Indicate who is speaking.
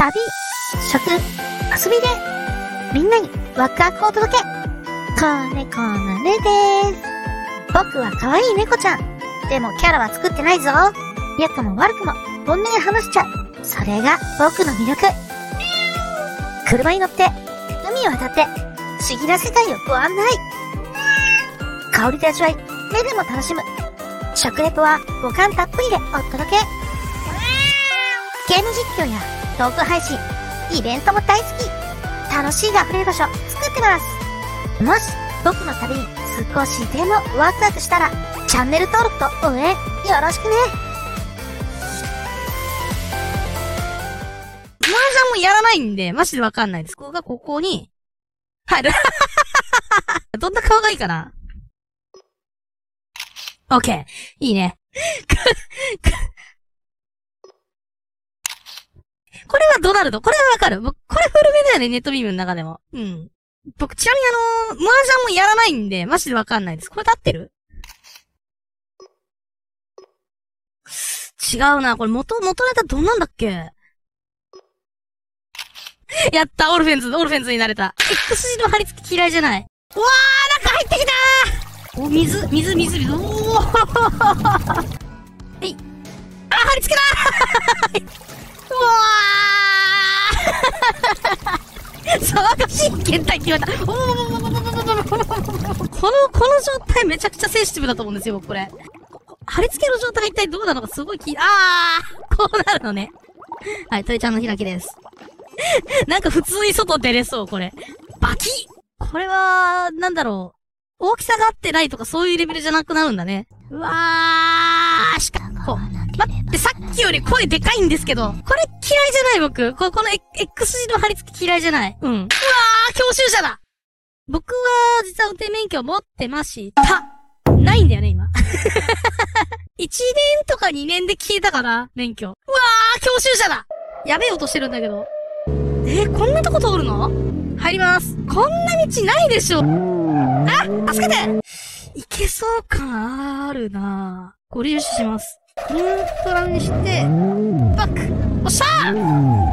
Speaker 1: 旅、食、遊びで、みんなにワクワクを届け。子猫のルです。僕は可愛い猫ちゃん。でもキャラは作ってないぞ。良くも悪くも本音で話しちゃう。それが僕の魅力。車に乗って、海を渡って、不思議な世界をご案内。香りで味わい、目でも楽しむ。食レポは五感たっぷりでお届け。ゲーム実況やトーク配信、イベントも大好き。楽しいが溢れる場所作ってます。もし僕の旅に少しでもワクワクしたら、チャンネル登録と応援よろしくね。
Speaker 2: 麻雀もやらないんで、マジでわかんないです。ここに入る。どんな顔がいいかな。オッケー。いいね。これはドナルド。これはわかる。僕、これ古めだよね、ネットビームの中でも。うん。僕、ちなみに麻雀もやらないんで、マジでわかんないです。これで合ってる？違うな。これ元ネタどんなんだっけ？やった、オルフェンズになれた。X 字の貼り付き嫌いじゃない。うわー、なんか入ってきたー。お、水。おー。はい。あ、貼り付けたー。うわー。騒がしい検体って言われた。この状態めちゃくちゃセンシティブだと思うんですよ、僕これ。貼り付けの状態が一体どうなのかすごいこうなるのね。はい、トイちゃんの開きです。なんか普通に外出れそう、これ。バキッ！これは、なんだろう。大きさが合ってないとかそういうレベルじゃなくなるんだね。うわー、しかも、待って、さっきより声でかいんですけど、これ嫌いじゃない僕。この X 字の貼り付き嫌いじゃない。うん。うわー、教習車だ！僕は、実は運転免許を持ってました。ないんだよね、今。1年とか2年で消えたから、免許。うわー、教習車だ！やべえ音してるんだけど。こんなとこ通るの？入ります。こんな道ないでしょ。あ、助けて！いけそう感あるなぁ。ご利用します。ニュートラルにして、バック！おっしゃー！